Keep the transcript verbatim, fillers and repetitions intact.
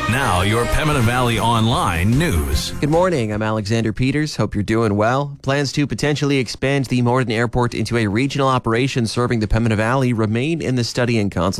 Now, your Pembina Valley Online news. Good morning. I'm Alexander Peters. Hope you're doing well. Plans to potentially expand the Morden Airport into a regional operation serving the Pembina Valley remain in the study and consultation.